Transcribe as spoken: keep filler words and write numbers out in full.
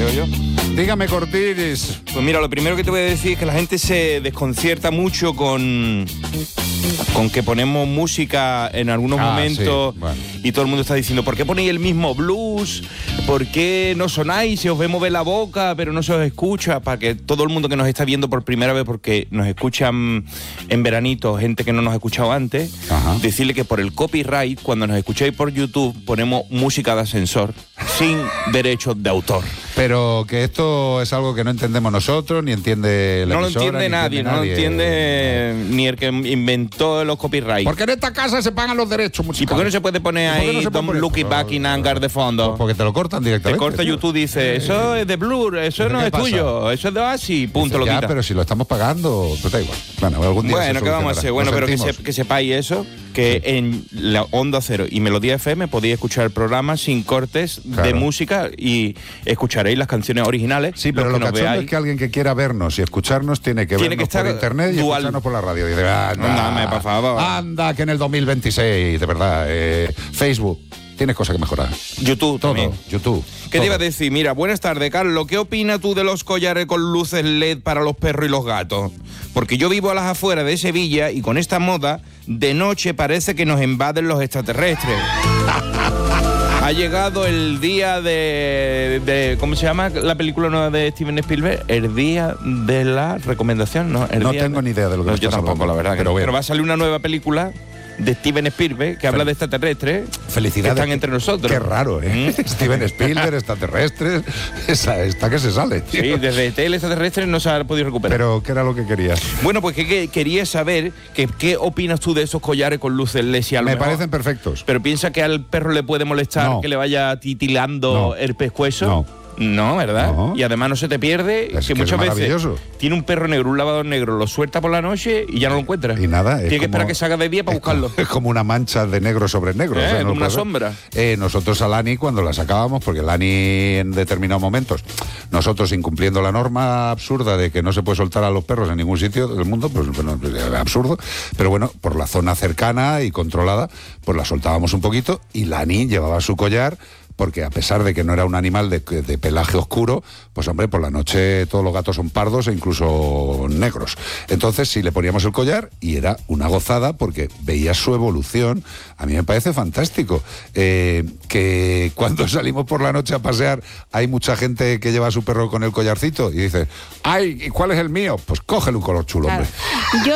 creo yo. Dígame, Cortiris. Pues mira, lo primero que te voy a decir es que la gente se desconcierta mucho con, con que ponemos música en algunos Ah, momentos sí, bueno. y todo el mundo está diciendo, ¿por qué ponéis el mismo blues? ¿Por qué no sonáis? Se os ve mover la boca, pero no se os escucha. Para que todo el mundo que nos está viendo por primera vez, porque nos escuchan en veranito, gente que no nos ha escuchado antes, Ajá. decirle que por el copyright, cuando nos escucháis por YouTube, ponemos música de ascensor sin derechos de autor. Pero que esto es algo que no entendemos nosotros, ni entiende la No lo emisora, entiende ni nadie, no lo entiende ni el que inventó los copyrights. Porque en esta casa se pagan los derechos ¿Y musicales. por qué no se puede poner ¿Y por qué ahí no se puede Don't poner Look It esto? Back in Anger de fondo? Porque te lo cortan Te directamente. corta tío. YouTube, dice, eso es de Blur, eso no ¿Qué es pasa? tuyo, eso es de Oasis, punto, Dice, lo ya, quita. pero si lo estamos pagando, pues da igual. Bueno, algún día Bueno, se ¿qué vamos a solucionará. hacer? Bueno, Lo pero que, sentimos. se- que sepáis eso, que Sí. en la Onda Cero y Melodía F M podéis escuchar el programa sin cortes de Claro. música y escucharéis las canciones originales. Sí, pero los lo que nos cachondo veáis. es que alguien que quiera vernos y escucharnos tiene que Tiene vernos que estar por internet y dual. escucharnos por la radio. Y dice, anda, Ándame, por favor. anda, que en el dos mil veintiséis, de verdad, eh, Facebook, tienes cosas que mejorar. YouTube Todo, también. YouTube. ¿Qué te todo. iba a decir? Mira, buenas tardes, Carlos. ¿Qué opinas tú de los collares con luces L E D para los perros y los gatos? Porque yo vivo a las afueras de Sevilla y con esta moda, de noche parece que nos invaden los extraterrestres. Ha llegado el día de, de... ¿Cómo se llama la película nueva de Steven Spielberg? El día de la recomendación, ¿no? El No día tengo de- ni idea de lo que No, me yo estás tampoco, hablando. la verdad. que Pero no. bueno. Pero va a salir una nueva película de Steven Spielberg que habla de extraterrestres. Felicidades. Que están entre nosotros. Qué raro, ¿eh? ¿Mm? Steven Spielberg, extraterrestres, esa, esta que se sale, tío. Sí, desde Tele Extraterrestre no se ha podido recuperar. Pero, ¿qué era lo que querías? Bueno, pues que, que quería saber que, qué opinas tú de esos collares con luces L E D. Si a lo Me mejor- parecen perfectos. Pero piensa que al perro le puede molestar No. que le vaya titilando No. el pescuezo. No. No, ¿verdad? No. Y además no se te pierde, Es que que es muchas veces maravilloso. tiene un perro negro, un lavador negro, lo suelta por la noche y ya no lo encuentras. Y nada, es Tiene que como- esperar que salga de día para es buscarlo. como- Es como una mancha de negro sobre negro. Eh, o sea, no como una pasa. sombra. Eh, nosotros a Lani, cuando la sacábamos, porque Lani en determinados momentos, nosotros incumpliendo la norma absurda de que no se puede soltar a los perros en ningún sitio del mundo, pues bueno, pues, era absurdo, pero bueno, por la zona cercana y controlada, pues la soltábamos un poquito y Lani llevaba su collar. Porque a pesar de que no era un animal de, de pelaje oscuro, pues hombre, por la noche todos los gatos son pardos e incluso negros. Entonces sí le poníamos el collar y era una gozada porque veías su evolución. A mí me parece fantástico. Eh, que cuando salimos por la noche a pasear hay mucha gente que lleva a su perro con el collarcito y dice, ay, ¿y cuál es el mío? Pues cógele un color chulo, Claro. hombre. Yo